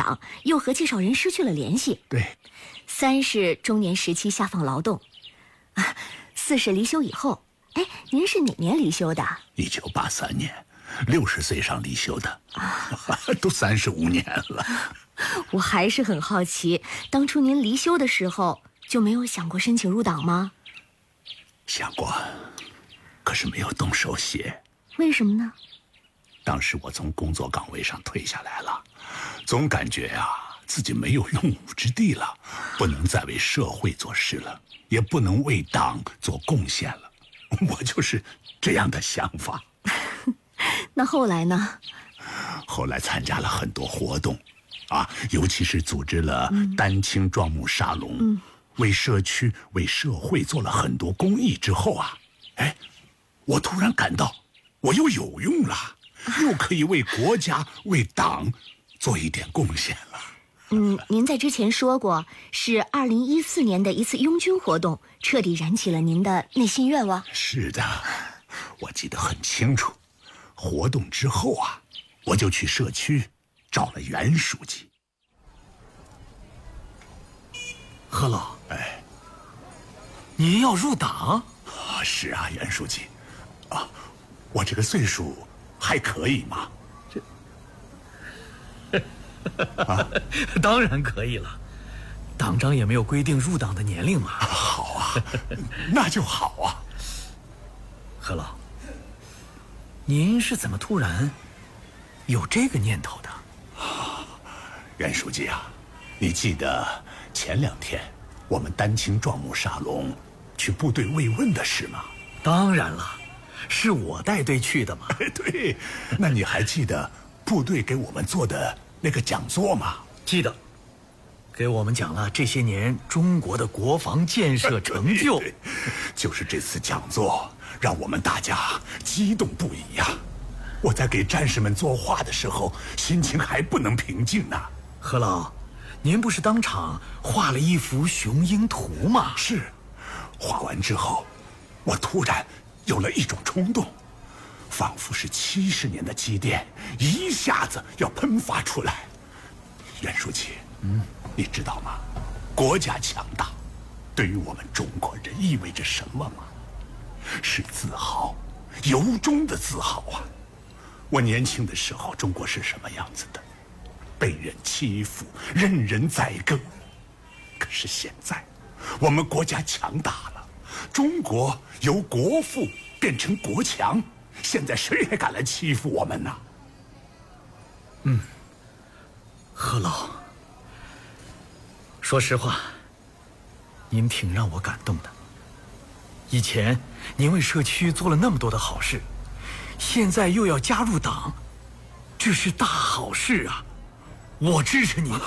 党，又和介绍人失去了联系。 对。 3是中年时期下放劳动，4是离休以后。哎，您是哪年离休的 ？1983年，60岁上离休的都35年了。 我还是很好奇，当初您离休的时候就没有想过申请入党吗？ 想过，可是没有动手写。 为什么呢？ 当时我从工作岗位上退下来了，总感觉自己没有用武之地了，不能再为社会做事了，也不能为党做贡献了。我就是这样的想法。 那后来呢？ 后来参加了很多活动，尤其是组织了丹青壮木沙龙，为社区、为社会做了很多公益之后我突然感到我又有用了，又可以为国家、为党做一点贡献了。 您在之前说过，是2014年的一次拥军活动，彻底燃起了您的内心愿望。 是的，我记得很清楚。活动之后我就去社区找了袁书记。 何老，您要入党？ 是啊，袁书记，我这个岁数还可以吗？ 当然可以了，党章也没有规定入党的年龄嘛。 好啊，那就好啊。 何老，您是怎么突然有这个念头的？ 袁书记你记得前2天我们丹青壮木沙龙去部队慰问的事吗？ 当然了，是我带队去的嘛。 对，那你还记得部队给我们做的那个讲座吗？ 记得，给我们讲了这些年中国的国防建设成就。 对，就是这次讲座让我们大家激动不已呀。我在给战士们作画的时候，心情还不能平静呢。 何老，您不是当场画了一幅雄鹰图吗？ 是，画完之后，我突然有了一种冲动，仿佛是70年的积淀一下子要喷发出来。袁书记，你知道吗？国家强大对于我们中国人意味着什么吗？是自豪，由衷的自豪啊！我年轻的时候，中国是什么样子的？被人欺负，任人宰割。可是现在，我们国家强大了，中国由国富变成国强，现在谁还敢来欺负我们呢？ 何老，说实话，您挺让我感动的。以前您为社区做了那么多的好事，现在又要加入党，这是大好事啊！我支持您。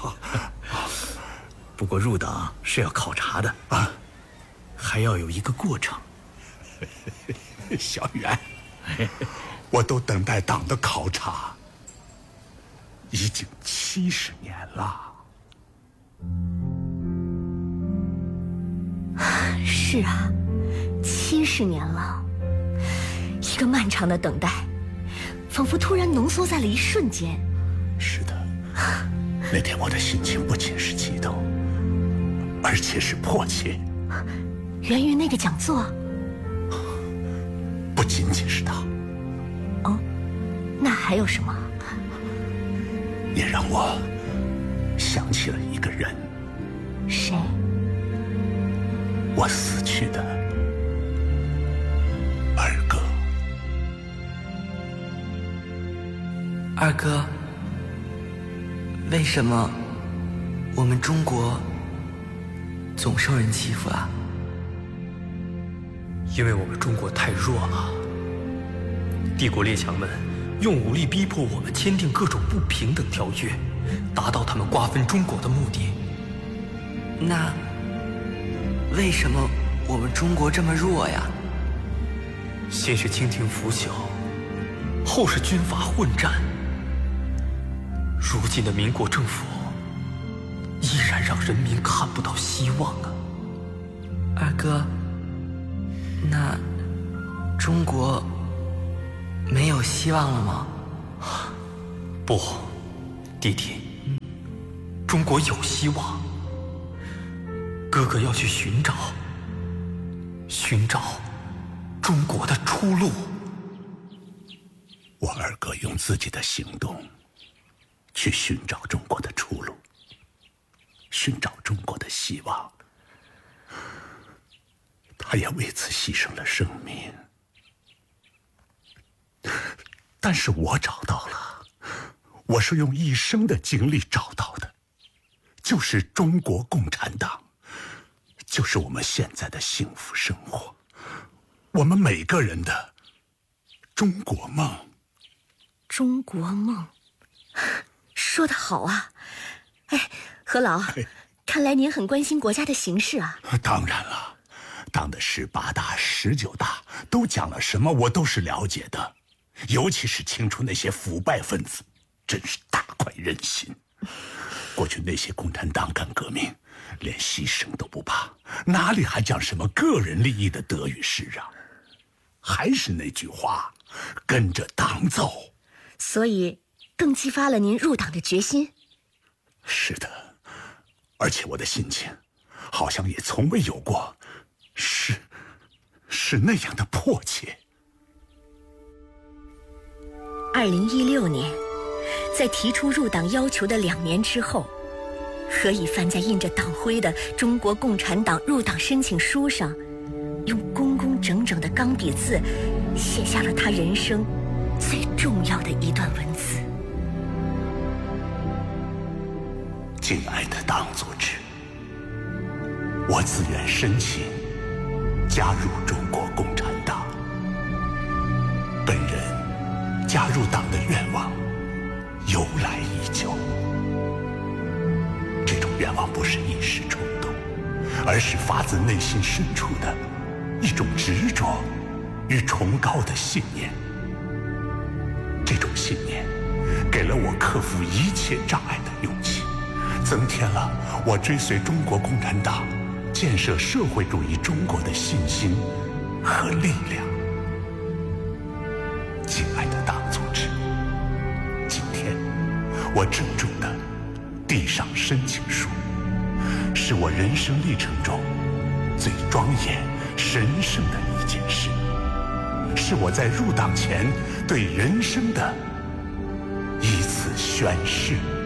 不过入党是要考察的还要有一个过程。 小袁，我都等待党的考察已经70年了。 是啊，70年了，一个漫长的等待，仿佛突然浓缩在了一瞬间。 是的，那天我的心情不仅是激动，而且是迫切。 源于那个讲座？ 不仅仅是他。 那还有什么？ 也让我想起了一个人。 谁？ 我死去的二哥。 二哥，为什么我们中国总受人欺负啊？ 因为我们中国太弱了，帝国列强们用武力逼迫我们签订各种不平等条约，达到他们瓜分中国的目的。 那为什么我们中国这么弱呀？ 先是清廷腐朽，后是军阀混战，如今的民国政府依然让人民看不到希望啊！ 二哥，那中国没有希望了吗？ 不，弟弟， 中国有希望。哥哥要去寻找中国的出路。 我二哥用自己的行动去寻找中国的出路，寻找中国的希望。他也为此牺牲了生命。但是我找到了，我是用一生的经历找到的，就是中国共产党，就是我们现在的幸福生活，我们每个人的中国梦。 中国梦，说得好啊！哎，何老，看来您很关心国家的形势啊。 当然了，党的18大、19大都讲了什么，我都是了解的。尤其是清除那些腐败分子，真是大快人心。过去那些共产党干革命，连牺牲都不怕，哪里还讲什么个人利益的得与失啊？还是那句话，跟着党走。 所以，更激发了您入党的决心。 是的，而且我的心情，好像也从未有过，是那样的迫切。 2016年，在提出入党要求的2年之后，何以帆在印着党徽的《中国共产党入党申请书》上，用工工整整的钢笔字，写下了他人生最重要的一段文字。 敬爱的党组织，我自愿申请加入中国共产党。本人加入党的愿望由来已久，这种愿望不是一时冲动，而是发自内心深处的一种执着与崇高的信念。这种信念给了我克服一切障碍的勇气，增添了我追随中国共产党建设社会主义中国的信心和力量。亲爱的党组织，今天我郑重地递上申请书，是我人生历程中最庄严神圣的一件事，是我在入党前对人生的一次宣誓。